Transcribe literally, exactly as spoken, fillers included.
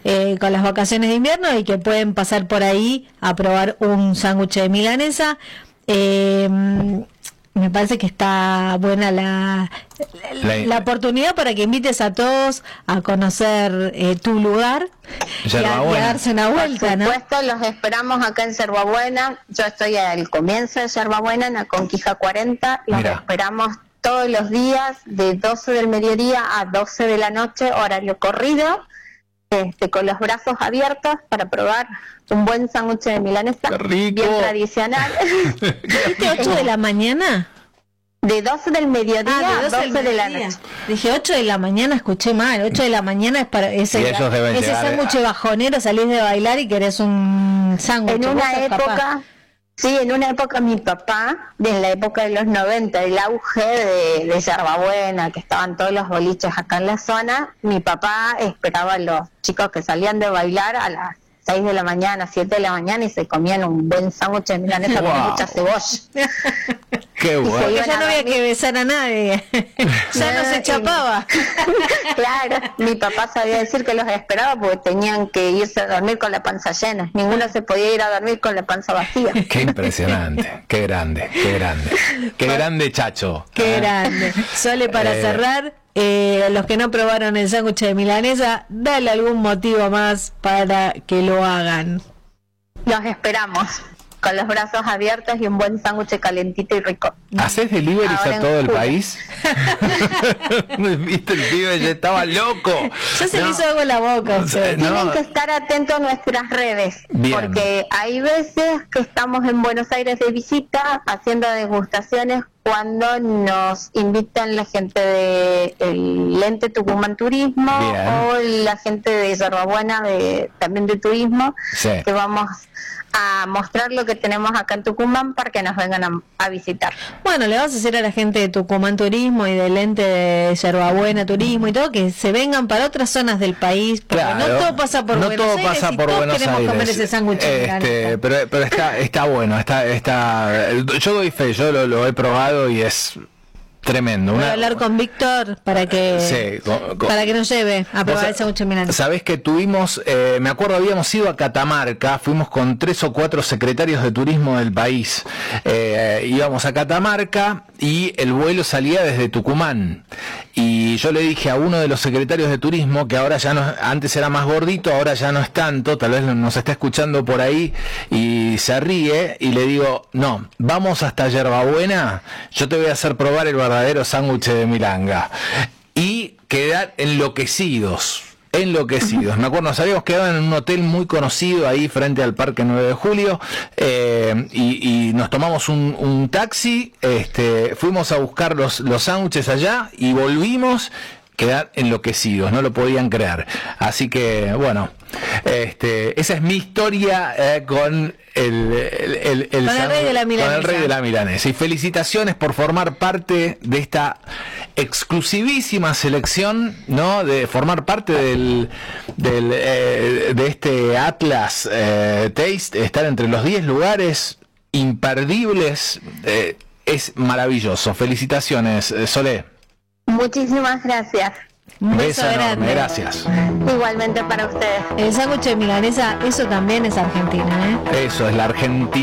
eh, con las vacaciones de invierno y que pueden pasar por ahí a probar un sándwich de milanesa. Eh, me parece que está buena la, la, la oportunidad para que invites a todos a conocer eh, tu lugar y a, y a darse una vuelta, ¿no? Por supuesto, los esperamos acá en Yerbabuena. Yo estoy al comienzo de Yerbabuena, en la Conquija cuarenta. Los Mira. esperamos todos los días de doce del mediodía a doce de la noche, horario corrido, este, con los brazos abiertos para probar un buen sándwich de milanesa, bien tradicional. ¿Dijiste ocho de la mañana? De doce del mediodía ah, a doce de la noche. Dije ocho de la mañana, escuché mal. ocho de la mañana es para ese, ese sándwich bajonero, salís de bailar y querés un sándwich. En una época... Papá? Sí, en una época mi papá, en la época de los noventa, el auge de, de Yerbabuena, que estaban todos los boliches acá en la zona, mi papá esperaba a los chicos que salían de bailar a las seis de la mañana, siete de la mañana y se comían un buen sándwich de milanesa wow. con mucha cebolla. Qué bueno. Ya no había que besar a nadie, ya no se chapaba. Claro, mi papá sabía decir que los esperaba porque tenían que irse a dormir con la panza llena. Ninguno se podía ir a dormir con la panza vacía. Qué impresionante, qué grande, qué grande. Qué grande, Chacho. Qué ah. grande. Sole, para eh... cerrar, eh, los que no probaron el sándwich de milanesa, dale algún motivo más para que lo hagan. Los esperamos con los brazos abiertos y un buen sándwich calentito y rico. ¿Haces deliveries a todo el país? ¿Viste? El pibe ya estaba loco. Ya se no. le hizo algo en la boca. No. Tienen que estar atentos a nuestras redes. Bien. Porque hay veces que estamos en Buenos Aires de visita haciendo degustaciones cuando nos invitan la gente de el Ente Tucumán Turismo Bien. o la gente de Yerbabuena de, también de turismo, sí. que vamos a mostrar lo que tenemos acá en Tucumán para que nos vengan a, a visitar. Bueno, le vas a decir a la gente de Tucumán Turismo y del Ente de Yerbabuena Turismo y todo que se vengan para otras zonas del país, porque claro, no todo pasa por no Buenos todo Aires pasa y por todos Buenos queremos Aires. comer ese sándwich. Este, pero pero está está bueno, está está yo doy fe, yo lo, lo he probado y es tremendo. Voy Una... a hablar con Víctor para que sí, con, con... para que nos lleve a probar esa mucho milanesa. Sabés que tuvimos, eh, me acuerdo habíamos ido a Catamarca, fuimos con tres o cuatro secretarios de turismo del país, eh, íbamos a Catamarca y el vuelo salía desde Tucumán y yo le dije a uno de los secretarios de turismo que ahora ya no, antes era más gordito, ahora ya no es tanto, tal vez nos está escuchando por ahí y se ríe y le digo, no, vamos hasta Yerbabuena, yo te voy a hacer probar el verdadero sándwich de milanga y quedar enloquecidos enloquecidos. Me acuerdo, nos habíamos quedado en un hotel muy conocido ahí frente al Parque nueve de julio eh, y, y nos tomamos un, un taxi, este, fuimos a buscar los, los sándwiches allá y volvimos quedar enloquecidos, no lo podían creer. Así que, bueno, este, esa es mi historia eh, con el, el, el, el, con, el rey de la con el rey de la milanesa. Y felicitaciones por formar parte de esta exclusivísima selección, ¿no? De formar parte del, del eh, de este Atlas eh, Taste, estar entre los diez lugares imperdibles, eh, es maravilloso. Felicitaciones, eh, Solé. Muchísimas gracias. Un beso, beso enorme, grande. Gracias. Igualmente para ustedes. El sándwich de milanesa, eso también es Argentina, ¿eh? Eso es la Argentina.